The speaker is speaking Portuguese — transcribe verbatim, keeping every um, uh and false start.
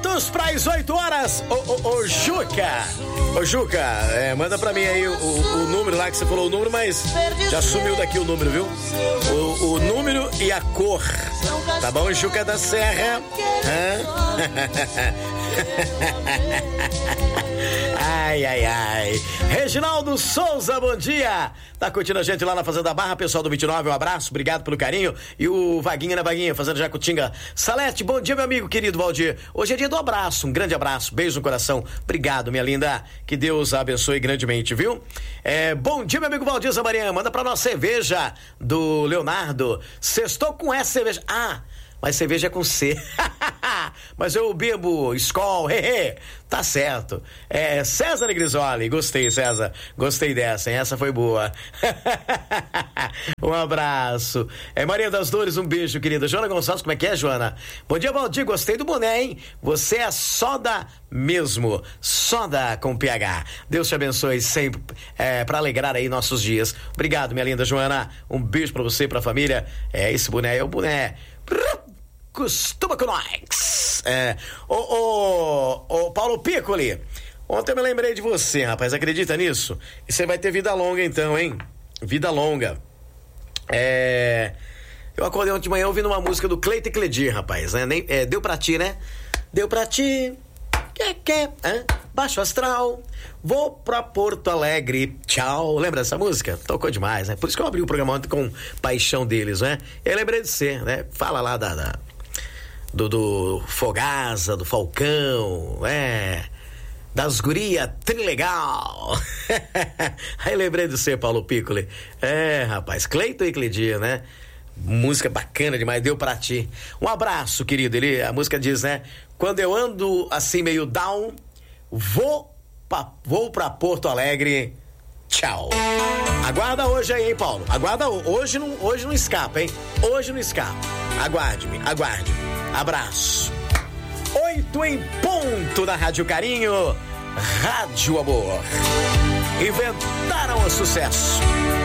Minutos para as oito horas. Ô, ô, ô, Juca. Ô, Juca, é, manda pra mim aí o, o, o número lá, que você falou o número, mas já sumiu daqui o número, viu? O, o número e a cor. Tá bom, Juca da Serra? Ai, ai, ai. Reginaldo Souza, bom dia. Tá curtindo a gente lá na Fazenda Barra, pessoal do vinte e nove, um abraço, obrigado pelo carinho. E o Vaguinha na Vaguinha, fazendo Jacutinga. Salete, bom dia, meu amigo querido Valdir. Hoje é dia do abraço, um grande abraço, beijo no coração. Obrigado, minha linda. Que Deus a abençoe grandemente, viu? É, bom dia, meu amigo Valdir Zambarian. Manda pra nós cerveja do Leonardo. Sextou com essa cerveja. Ah, mas cerveja é com C. Mas eu bebo Skol, hehe. Tá certo. É, César Grisoli, gostei, César. Gostei dessa, hein? Essa foi boa. Um abraço. É, Maria das Dores, um beijo, querida. Joana Gonçalves, como é que é, Joana? Bom dia, Valdir. Gostei do boné, hein? Você é soda mesmo. Soda com P H. Deus te abençoe sempre, é, pra alegrar aí nossos dias. Obrigado, minha linda Joana. Um beijo pra você, pra família. É, esse boné é o boné. Costuma com nós. É. Ô, ô, ô, Paulo Piccoli, ontem eu me lembrei de você, rapaz, acredita nisso? E você vai ter vida longa então, hein? Vida longa. É. Eu acordei ontem de manhã ouvindo uma música do Cleiton e Cledir, rapaz, né? Nem, é, deu pra ti, né? Deu pra ti. Que, que, hein? Baixo astral. Vou pra Porto Alegre. Tchau. Lembra dessa música? Tocou demais, né? Por isso que eu abri o programa ontem com paixão deles, né? Eu lembrei de você, né? Fala lá da, da do, do Fogaça, do Falcão, né? Das guria trilegal. Aí lembrei de você, Paulo Piccoli. É, rapaz, Cleiton e Cledir, né? Música bacana demais, deu pra ti. Um abraço, querido. Ele, a música diz, né? Quando eu ando assim meio down, vou pra, vou pra Porto Alegre. Tchau. Aguarda hoje aí, hein, Paulo? Aguarda hoje, não, hoje não escapa, hein? Hoje não escapa. Aguarde-me, aguarde-me. Abraço. Oito em ponto na Rádio Carinho. Rádio Amor. Inventaram o sucesso.